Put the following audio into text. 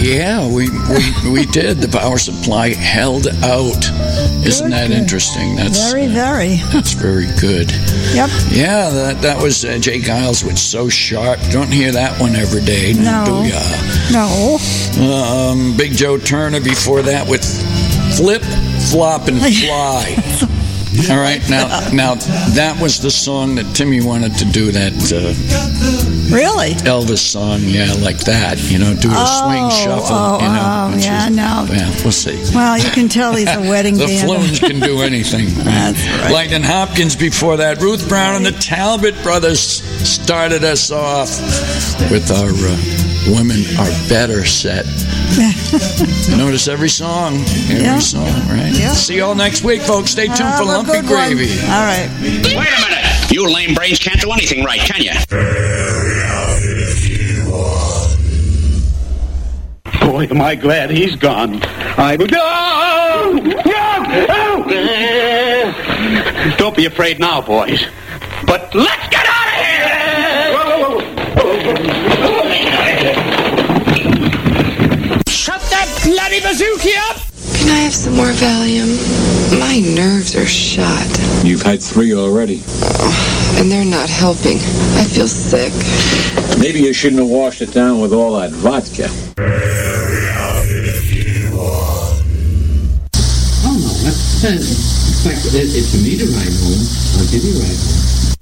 Yeah, we did. The power supply held out. Isn't that interesting? That's very. That's very good. Yep. Yeah, that was Jay Giles with So Sharp. Don't hear that one every day. No. Do ya? No. Big Joe Turner before that with Flip, Flop, and Fly. All right, now that was the song that Timmy wanted to do, that really Elvis song, like that, do a swing shuffle, yeah, no. Yeah, we'll see. Well, you can tell he's a wedding the band. Flumes can do anything. Right? That's right. Lightning Hopkins before that. Ruth Brown and the Talbot Brothers started us off with our Women Are Better set. Notice every song, right? Yeah. See you all next week, folks. Stay tuned for Lumpy Gravy. All right. Wait a minute. You lame brains can't do anything right, can you? Boy, am I glad he's gone. Don't be afraid now, boys. But let's get out of here! Shut that bloody bazooki up! Can I have some more Valium? My nerves are shot. You've had 3 already. And they're not helping. I feel sick. Maybe you shouldn't have washed it down with all that vodka. Oh, no, it's a meter ride home. I'll give you a ride home.